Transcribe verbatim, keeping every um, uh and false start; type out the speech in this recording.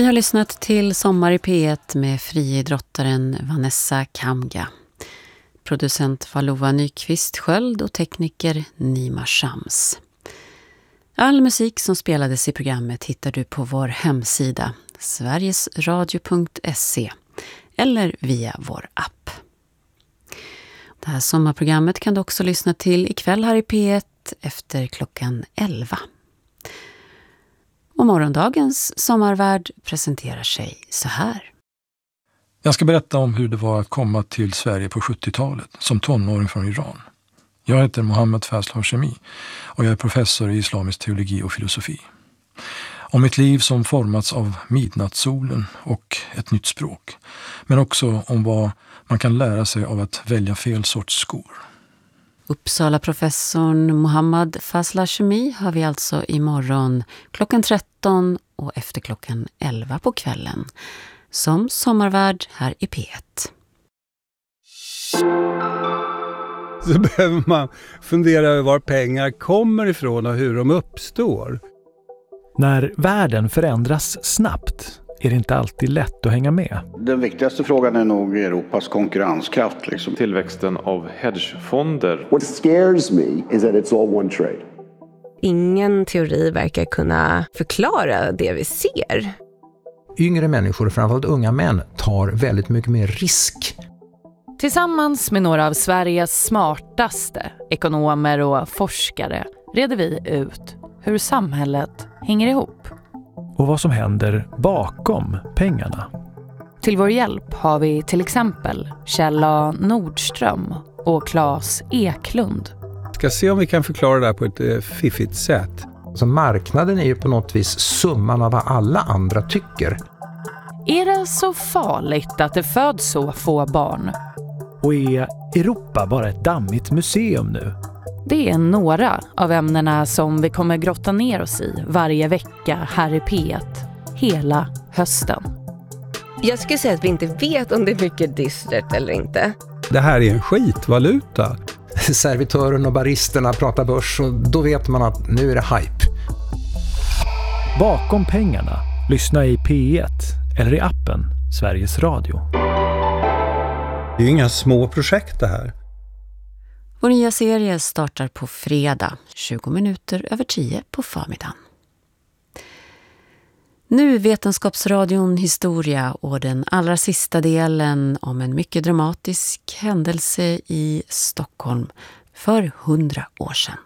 Vi har lyssnat till Sommar i P ett med friidrottaren Vanessa Kamga. Producent var Lova Nyqvist Sköld och tekniker Nima Shams. All musik som spelades i programmet hittar du på vår hemsida sverigesradio punkt se eller via vår app. Det här sommarprogrammet kan du också lyssna till ikväll här i P ett efter klockan elva. Och morgondagens sommarvärld presenterar sig så här. Jag ska berätta om hur det var att komma till Sverige på sjuttiotalet som tonåring från Iran. Jag heter Mohammed Fazl Hashemi och jag är professor i islamisk teologi och filosofi. Om ett liv som formats av midnattssolen och ett nytt språk. Men också om vad man kan lära sig av att välja fel sorts skor. Uppsala-professorn Mohammed Fazl Hashemi har vi alltså imorgon klockan tretton och efter klockan elva på kvällen som sommarvärd här i P ett. Så behöver man fundera över var pengar kommer ifrån och hur de uppstår. När världen förändras snabbt är det inte alltid lätt att hänga med. Den viktigaste frågan är nog Europas konkurrenskraft. Liksom. Tillväxten av hedgefonder. What scares me is that it's all one trade. Ingen teori verkar kunna förklara det vi ser. Yngre människor, framförallt unga män, tar väldigt mycket mer risk. Tillsammans med några av Sveriges smartaste ekonomer och forskare reder vi ut hur samhället hänger ihop. Och vad som händer bakom pengarna. Till vår hjälp har vi till exempel Kjell A. Nordström och Claes Eklund. Ska se om vi kan förklara det här på ett eh, fiffigt sätt. Så marknaden är ju på något vis summan av vad alla andra tycker. Är det så farligt att det föds så få barn? Och är Europa bara ett dammigt museum nu? Det är några av ämnena som vi kommer grotta ner oss i varje vecka här i P ett hela hösten. Jag skulle säga att vi inte vet om det är mycket dystert eller inte. Det här är en skitvaluta. Servitören och baristerna pratar börs och då vet man att nu är det hype. Bakom pengarna, lyssna i P ett eller i appen Sveriges Radio. Det är ju inga små projekt det här. Vår nya serie startar på fredag, tjugo minuter över tio på förmiddagen. Nu Vetenskapsradion historia och den allra sista delen om en mycket dramatisk händelse i Stockholm för hundra år sedan.